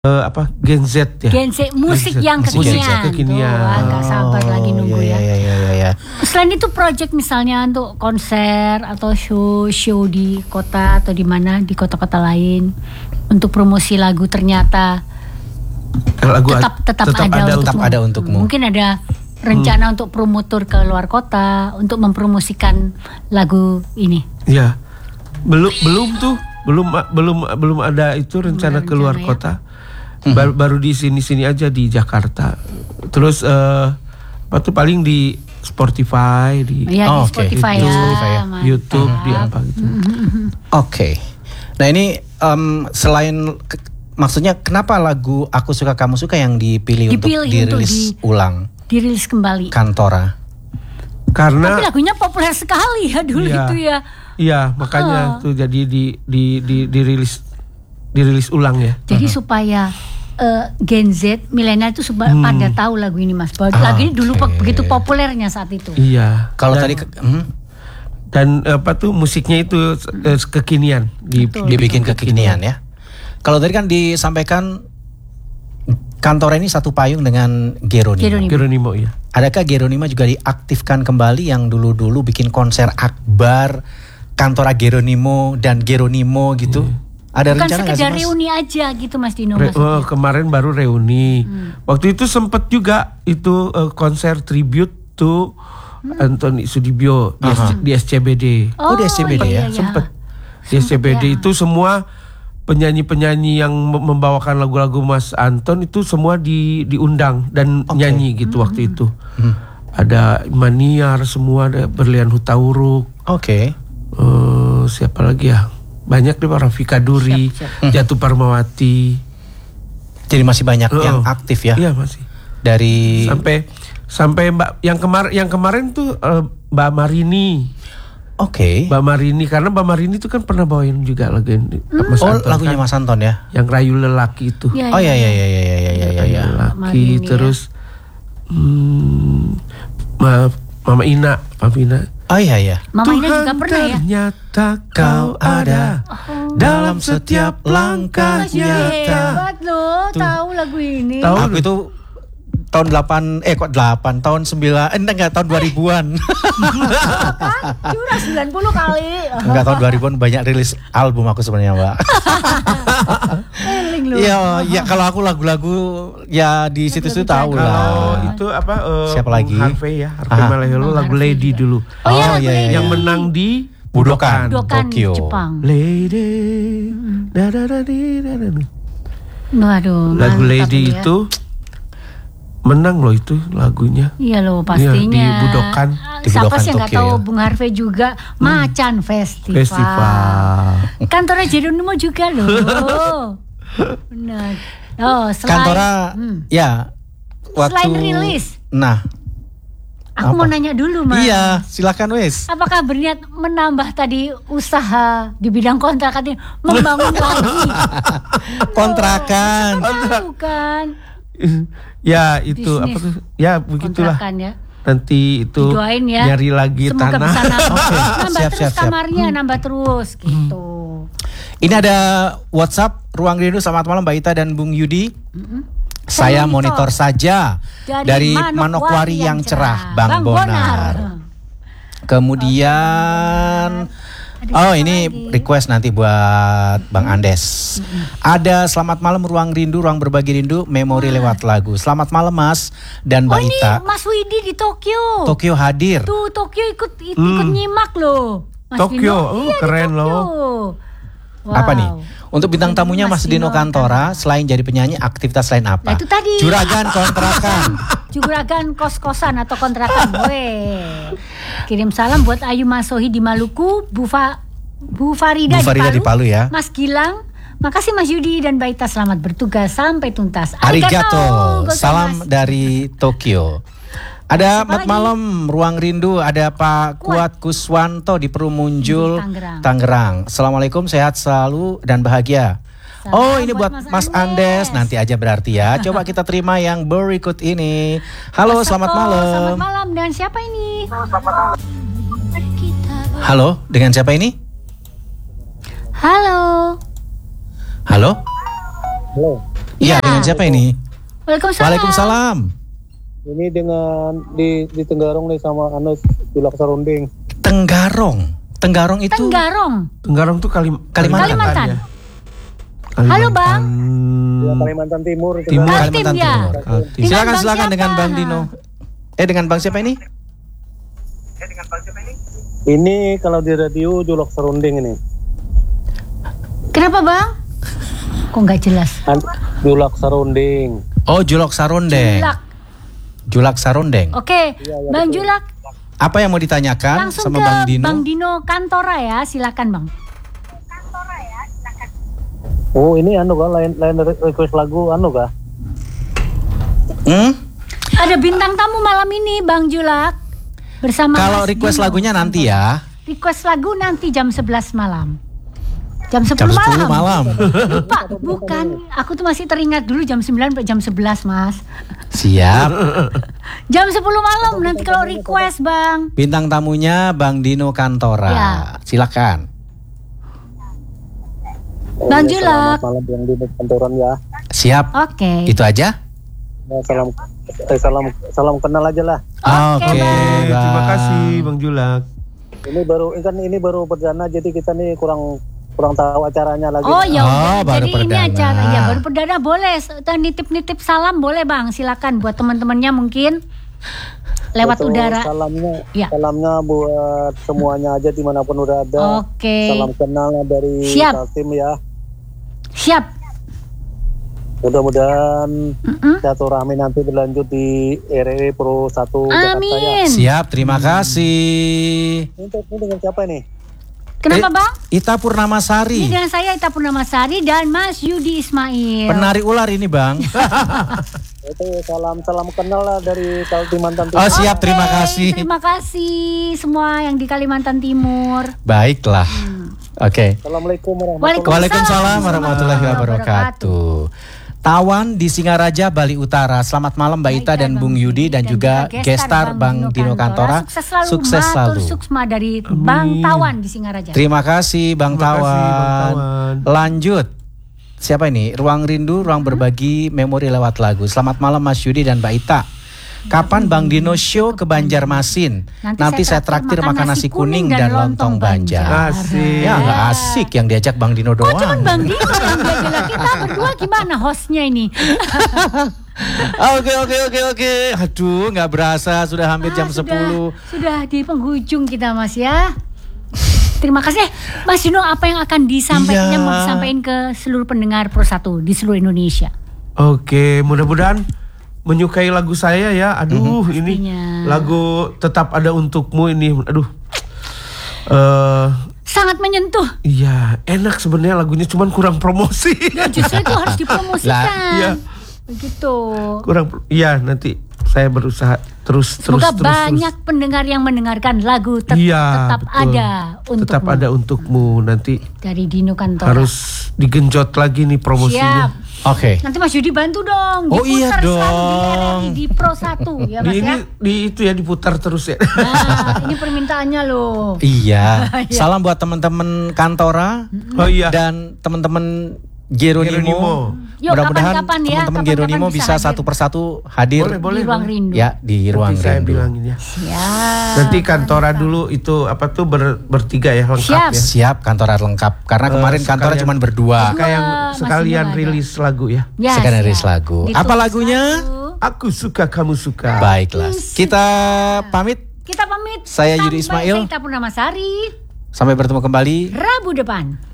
Gen Z ya. Gen Z, musik yang kekinian. Gak sabar lagi nunggu ya. Selain itu project misalnya untuk konser atau show di kota atau di mana, di kota-kota lain untuk promosi lagu ternyata Lagu tetap ada untukmu. Mungkin ada rencana untuk promotor ke luar kota untuk mempromosikan lagu ini. Ya. Belum ada itu rencana ke luar kota. Baru di sini aja di Jakarta. Terus paling di Spotify di di Spotify ya. YouTube di apa gitu. Oke. Nah ini selain maksudnya kenapa lagu Aku Suka Kamu Suka yang dipilih untuk dirilis ulang? Dirilis kembali. Kantora. Karena tapi lagunya populer sekali ya dulu itu ya. Iya, makanya tuh jadi dirilis ulang ya. Jadi supaya Gen Z, milenial itu pada tahu lagu ini Mas. Lagu ini dulu begitu populernya saat itu. Iya. Kalau tadi dan musiknya itu kekinian, dibikin kekinian ya. Kalau tadi kan disampaikan Kantora ini satu payung dengan Geronimo ya. Adakah Geronimo juga diaktifkan kembali yang dulu-dulu bikin konser akbar Kantora Geronimo dan Geronimo gitu? Ada bukan rencana sekedar reuni aja gitu Mas Dino. Kemarin baru reuni. Waktu itu sempat juga itu konser tribute to Anthony Sudibyo di SCBD. Di SCBD ya? Sempat. Di SCBD itu semua penyanyi-penyanyi yang membawakan lagu-lagu Mas Anton itu semua diundang dan nyanyi gitu waktu itu. Ada Maniar, semua ada Berlian Hutauruk. Siapa lagi ya? Banyak deh, Rafika Duri, Jatuh Parmawati. Jadi masih banyak yang aktif ya? Iya masih. Dari sampai Mbak yang kemarin tuh Mbak Marini. Mbak Marini, karena Mbak Marini itu kan pernah bawain juga lagu Mas Anton, lagunya Mas Anton ya? Yang Rayu Lelaki itu. Iya. Lelaki terus Mama Ina. Mama Ina juga pernah ya. Ternyata kau ada dalam setiap langkah nyata. Hebat loh, tahu lagu ini. Aku itu tahun 8 tahun 2000-an. Curang 90 kali. Enggak, tahun 2000-an banyak rilis album aku sebenarnya, Mbak. Iya, kalau aku lagu-lagu ya di situ-situ tahu lah. Kalau itu siapa lagi? Harvey Maleholo lagu Lady dulu. Iya. Yang menang di Budokan Tokyo, Jepang. Lady. Waduh, lagu Lady itu menang loh itu lagunya. Iya loh pastinya. Di Budokan. Siapa sih nggak tahu Bung Harvey juga Macan Festival. Kantora Geronimo juga loh. Benar. Kantora ya waktu selain rilis. Nah, aku mau nanya dulu Mas. Iya, silakan wes. Apakah berniat menambah tadi usaha di bidang kontrakan ini, membangun lagi kontrakan? Bukan. Ya itu bisnis. Apa tuh? Ya begitulah. Ya. Nanti itu didoain ya. Nyari lagi semoga tanah. Bisa nambah terus siap. Kamarnya nambah terus gitu. Ini ada WhatsApp Ruang Rindu. Selamat malam Mbak Ita dan Bung Yudi. Saya monitor saja dari Manokwari yang cerah, Bang Bonar. Kemudian ini request nanti buat Bang Andes. Ada selamat malam Ruang Rindu, Ruang Berbagi Rindu, memori lewat lagu. Selamat malam Mas dan Mbak Ita. Ini Mas Widi di Tokyo. Tokyo hadir. Tuh Tokyo ikut nyimak loh. Mas Tokyo, keren Tokyo. loh. Wow. Apa nih? Untuk bintang tamunya Mas Dino Kantora, selain jadi penyanyi, aktivitas lain apa? Nah, itu tadi. Juragan kontrakan. Juragan kos-kosan atau kontrakan. Kirim salam buat Ayu Masohi di Maluku, Bu Farida di Palu ya. Mas Gilang, makasih Mas Yudi dan Mbak Ita, selamat bertugas sampai tuntas. Arigato. Salam dari Tokyo. Ada Mat Malam Ruang Rindu, ada Pak Kuat Kuswanto di Perumunjul, Tangerang. Assalamualaikum, sehat selalu dan bahagia. Ini buat Mas Andes. Nanti aja berarti ya. Coba kita terima yang berikut ini. Halo, selamat malam. Selamat malam, dengan siapa ini? Halo, dengan siapa ini? Halo. Halo. Iya, dengan siapa ini? Waalaikumsalam. Waalaikumsalam. Ini dengan di Tenggarong nih sama Julak Serunding. Tenggarong itu. Tenggarong tuh Kalimantan. Ya. Halo Bang. Ya, Kalimantan Timur. Kalimantan ya. Timur. Silakan Siapa? dengan Bang Dino. Dengan Bang siapa ini? Ini kalau di radio Julak Serunding ini. Kenapa Bang? Kok nggak jelas? Julak Serunding. Oh, Julak Sarondeng. Julak Sarondeng. Oke, Bang Julak. Apa yang mau ditanyakan Langsung sama ke Bang Dino? Bang Dino Kantora ya, silakan Bang. Oh, ini lain request lagu kah? Ada bintang tamu malam ini Bang Julak bersama Kalau Mas request Dino lagunya nanti ya. Request lagu nanti jam 11 malam. Jam 10 Jam 10 malam. Lupa, bukan. Aku tuh masih teringat dulu jam 9 sampai jam 11, Mas. Siap. Jam 10 malam nanti kalau request, Bang. Bintang tamunya Bang Dino Kantora. Ya. Silakan. Bang Julak. Selamat malam yang di kantoran ya. Siap. Oke. Itu aja? Ya, salam kenal aja lah. Oke. Terima Bang. kasih Bang Julak. Ini baru perdana, jadi kita nih kurang tahu acaranya lagi. Oh ya udah, baru jadi ini perdana. acara ya baru perdana boleh nitip salam boleh Bang, silakan buat teman-temannya mungkin lewat Itu udara. Salamnya buat semuanya aja dimanapun udah ada. Oke. Salam kenal dari Siap. Kaltim ya. Siap. Mudah-mudahan silaturahmi nanti berlanjut di RRI Pro 1 Jakarta ya. Amin. Siap, terima kasih. Ini dengan siapa nih? Kenapa Bang? Ita Purnamasari. Ini dengan saya Ita Purnamasari dan Mas Yudi Ismail. Penari ular ini Bang. Itu salam kenal lah dari Kalimantan Timur. Oh siap, terima kasih. Terima kasih semua yang di Kalimantan Timur. Baiklah. Oke. Assalamualaikum Waalaikumsalam warahmatullahi wabarakatuh. Tawan di Singaraja, Bali Utara. Selamat malam Mbak Ita dan Bung Yudi dan juga gestar Bang Dino Kantora. Sukses selalu. Suksma dari Bang Tawan di Singaraja. Terima kasih Bang Terima kasih, Bang Tawan. Tawan. Lanjut. Siapa ini? Ruang Rindu, ruang berbagi memori lewat lagu. Selamat malam Mas Yudi dan Mbak Ita. Kapan Bang Dino show ke Banjarmasin? Nanti saya traktir makan nasi kuning dan lontong Banjar. Asik. Ya nggak asik yang diajak Bang Dino doang. Kok cuman Bang Dino yang diajak, kita berdua gimana hostnya ini? Oke. Aduh, nggak berasa sudah hampir jam 10. Sudah di penghujung kita Mas ya. Terima kasih Mas Dino, apa yang akan disampaikan mau disampaikan ke seluruh pendengar Pro 1 di seluruh Indonesia? Oke, mudah-mudahan menyukai lagu saya ya. Aduh, ini lagu Tetap Ada Untukmu ini. Aduh. Sangat menyentuh. Iya, enak sebenarnya lagunya, cuman kurang promosi. Ya, justru itu harus dipromosikan. Iya. Begitu. Iya, nanti saya berusaha terus. Semoga banyak pendengar yang mendengarkan lagu Tetap betul. Ada Untukmu. Tetap Ada Untukmu nanti. Dari Dino Kantora. Harus digenjot lagi nih promosinya. Siap. Oke. Nanti Mas Yudi bantu dong. Oh iya diputar selalu dong. di RRI, di Pro 1 ya Mas ya. Di itu ya diputar terus ya. Nah, ini permintaannya loh. Iya. Salam buat teman-teman Kantora. Oh iya. Dan teman-teman Geronimo. Yuk, Mudah-mudahan kapan-kapan ya, teman-teman kapan-kapan Geronimo bisa bisa hadir. satu persatu hadir. Di Boleh. Ruang Rindu. Ya, di Ruang Nanti saya Rindu. bilangin ya. Siap. Nanti Kantora dulu itu apa tuh bertiga ya, lengkap Siap. ya. Siap, Kantora lengkap. Karena kemarin Kantora sekalian- cuma berdua. Kayak Mas sekalian Dino ada. rilis lagu ya. Ya, Sekalian siap. rilis lagu. Ditulis Apa lagunya? satu. Aku suka kamu suka. Baiklah. Kita pamit. Kita pamit. Saya Yudi Ismail. Sampai Ita Purnamasari. Sampai bertemu kembali. Rabu depan.